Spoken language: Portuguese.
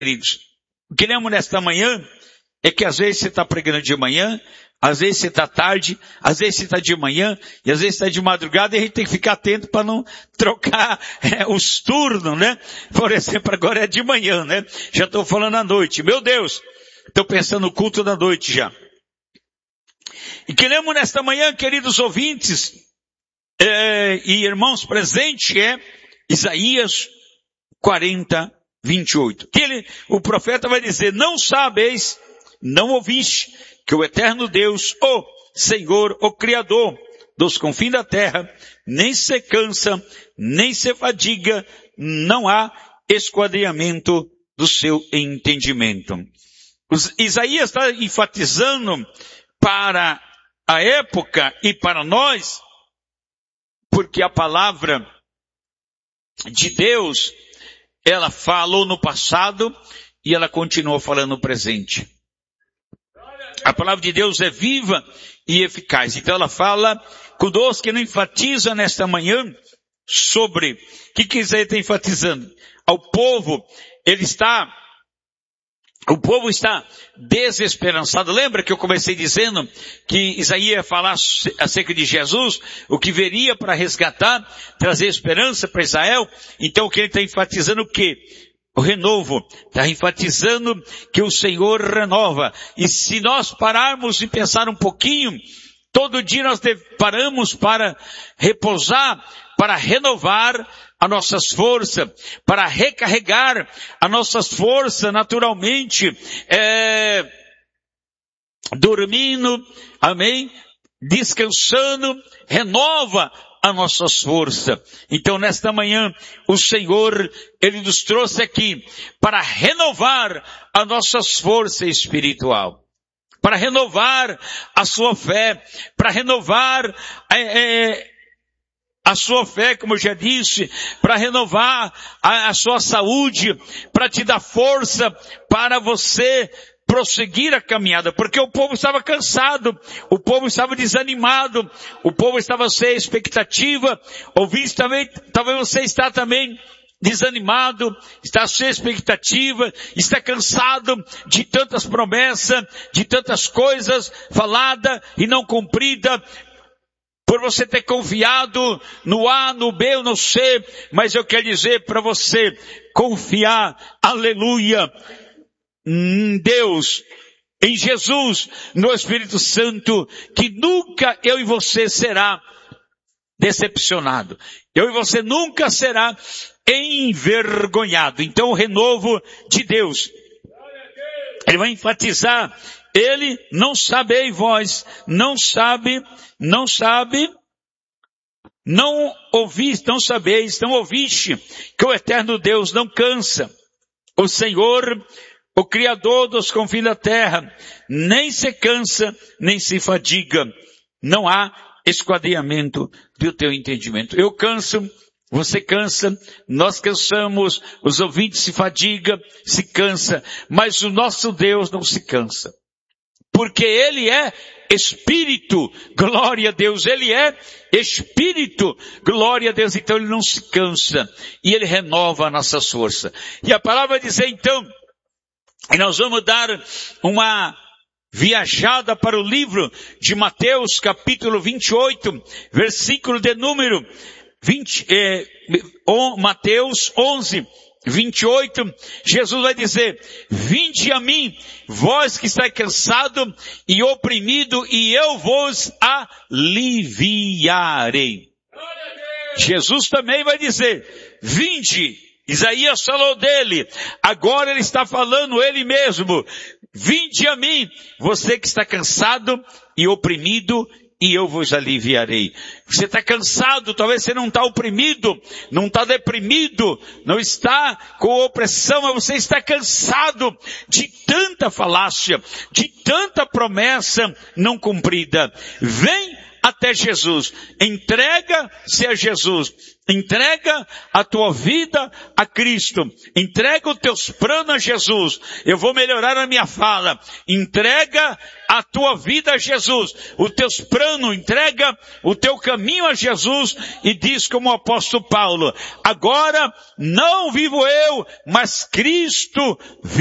queridos. O que lemos nesta manhã é que às vezes você está pregando de manhã, às vezes você está tarde, às vezes você está de manhã, e às vezes está de madrugada, e a gente tem que ficar atento para não trocar os turnos, né? Por exemplo, agora é de manhã, né? Já estou falando à noite. Meu Deus, estou pensando no culto da noite já. E que lemos nesta manhã, queridos ouvintes, e irmãos presentes, é Isaías 40, 28. O profeta vai dizer, não sabeis, não ouviste, que o eterno Deus, o Senhor, o Criador dos confins da terra, nem se cansa, nem se fadiga, não há esquadrinhamento do seu entendimento. Isaías está enfatizando para a época e para nós, porque a palavra de Deus, ela falou no passado e ela continua falando no presente. A palavra de Deus é viva e eficaz. Então ela fala conosco, que não enfatiza nesta manhã sobre, o que Isaías está enfatizando? O povo está desesperançado. Lembra que eu comecei dizendo que Isaías ia falar acerca de Jesus, o que viria para resgatar, trazer esperança para Israel? Então o que ele está enfatizando o quê? O renovo. Está enfatizando que o Senhor renova. E se nós pararmos e pensar um pouquinho, todo dia nós paramos para repousar, para renovar as nossas forças, para recarregar as nossas forças naturalmente, dormindo, amém? Descansando, renova as nossas forças. Então nesta manhã, o Senhor, Ele nos trouxe aqui para renovar as nossas forças espiritual, para renovar a sua fé, para renovar a sua fé, como eu já disse, para renovar a sua saúde, para te dar força para você prosseguir a caminhada, porque o povo estava cansado, o povo estava desanimado, o povo estava sem expectativa. Ouvinte, talvez você está também desanimado, está sem expectativa, está cansado de tantas promessas, de tantas coisas faladas e não cumpridas, por você ter confiado no A, no B ou no C, mas eu quero dizer para você, confiar, aleluia, em Deus, em Jesus, no Espírito Santo, que nunca eu e você será decepcionado. Eu e você nunca será envergonhado. Então o renovo de Deus, ele vai enfatizar, ele não sabei vós, não ouviste, não sabeis, não ouviste, que o eterno Deus não cansa, o Senhor, o Criador dos confins da terra, nem se cansa, nem se fadiga. Não há esquadrinhamento do teu entendimento. Eu canso, você cansa, nós cansamos, os ouvintes se fadigam, se cansa, mas o nosso Deus não se cansa. Porque Ele é Espírito, glória a Deus, Ele é Espírito, glória a Deus, então Ele não se cansa, e Ele renova a nossa força. E a palavra vai dizer então, e nós vamos dar uma viajada para o livro de Mateus, capítulo 28, versículo de número Mateus 11, 28, Jesus vai dizer, vinde a mim, vós que estáis cansado e oprimido, e eu vos aliviarei. Jesus também vai dizer, vinde. Isaías falou dele, agora ele está falando ele mesmo, vinde a mim, você que está cansado e oprimido, e eu vos aliviarei. Você está cansado, talvez você não está oprimido, não está deprimido, não está com opressão, mas você está cansado de tanta falácia, de tanta promessa não cumprida. Vem até Jesus. Entrega-se a Jesus. Entrega a tua vida a Cristo. Entrega os teus planos a Jesus. Eu vou melhorar a minha fala. Entrega a tua vida a Jesus. Os teus planos, entrega o teu caminho a Jesus. E diz como o apóstolo Paulo: agora não vivo eu, mas Cristo vive